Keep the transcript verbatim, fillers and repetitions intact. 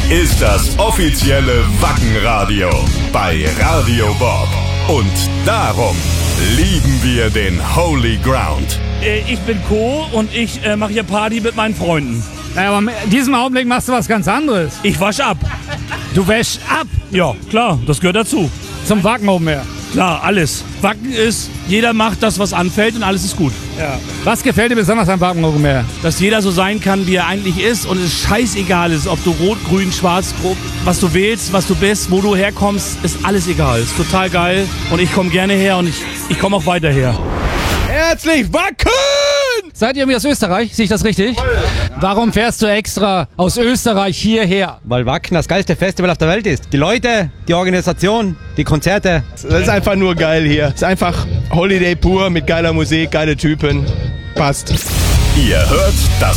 ist das offizielle Wackenradio bei Radio Bob. Und darum lieben wir den Holy Ground. Ich bin Co. und ich äh, mache hier Party mit meinen Freunden. Naja, aber in diesem Augenblick machst du was ganz anderes. Ich wasch ab. Du wäschst ab? Ja, klar, das gehört dazu. Zum Wacken oben her? Klar, alles. Wacken ist, jeder macht das, was anfällt und alles ist gut. Ja. Was gefällt dir besonders am Wacken oben her? Dass jeder so sein kann, wie er eigentlich ist und es scheißegal ist, ob du rot, grün, schwarz, grob, was du willst, was du bist, wo du herkommst, ist alles egal. Ist total geil und ich komme gerne her und ich, ich komme auch weiter her. Herzlich Wacken! Seid ihr irgendwie aus Österreich? Sehe ich das richtig? Warum fährst du extra aus Österreich hierher? Weil Wacken das geilste Festival auf der Welt ist. Die Leute, die Organisation, die Konzerte. Das ist einfach nur geil hier. Es ist einfach Holiday pur mit geiler Musik, geile Typen. Passt. Ihr hört das